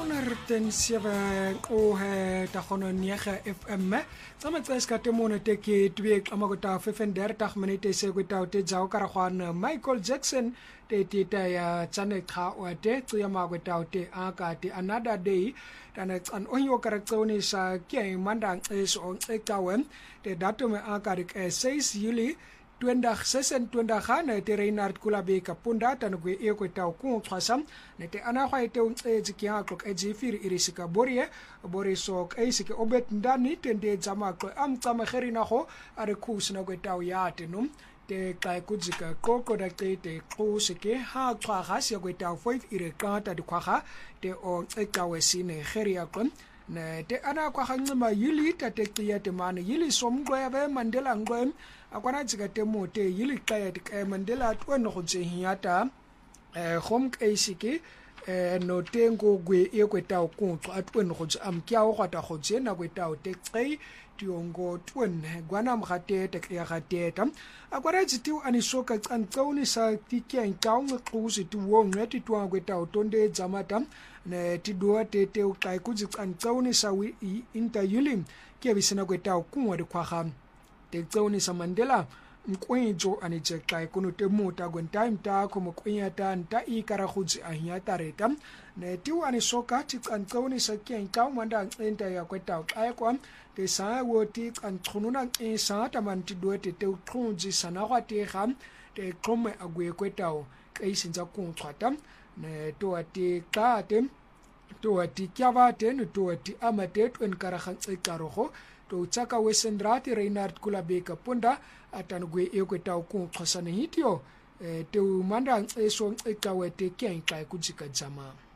107 o ta gono niega FM tsa matsaes ka temone te ke twe amakota 35 minute se go ta te jao ka ragwana Michael Jackson te tita ya tsane kha wa te tsia magota te aka te another day tana tsan onyo ka retsone sa ke mandang es on ekawen te datum aka rik 6 Julie 2026 gana te Reinhard Kulabe ka punda tana go e ko ta ku tswasam ne te ana khwa te un tse tsia klok e jifir irisika borie boriso ka isike obet ndani tende jama ko am tsama kherina go are khusna go ta ya te num te ka kudzika koko da te khusike ha tswa ga se go ta 5 ire ka ta di khwa te o tseka wesine kheria kon ne te ana kwa ganxima yili ta te tia te mane yili somgwe be Mandela ngwem akwana tsika te mote yili kaya te Mandela twana go tsehiata home isike no tengo gwe e kweta ku atwen go am kya go ta go tsena kweta o te tsei tiongo twen gwana mgate te ya gateta akwara tsitu ani soka tsantsoni sa tikeng kaung xusi tu wo ngeti twa kweta o tonde jamata ne tidua te te o kai ku tsantsoni sa wi interyulim ke bisina kweta ku wa di khwa te tsoni sa Mandela mkwenjo ani chekai kuno te muta gwen time ta ko mkwenya ta nta ikara khutsi ahya tareta ne tiu ani soka ti tsantsoni sa kyen ka manda enta ya kweta ka kwa te sa wo ti tsantsonuna e sa ta man ti do te te ukhunji sana kwa te kham te khome agwe kweta o ka isinza ku tswata ne to ati ka te to ati kyava te no to ati amate twen kara khantse karogo to tsaka wesendrati Reinhard Kulabe ka punda atanugwe ekweta ku khosana hitio te manda eso ekawete kyenka kudzika jama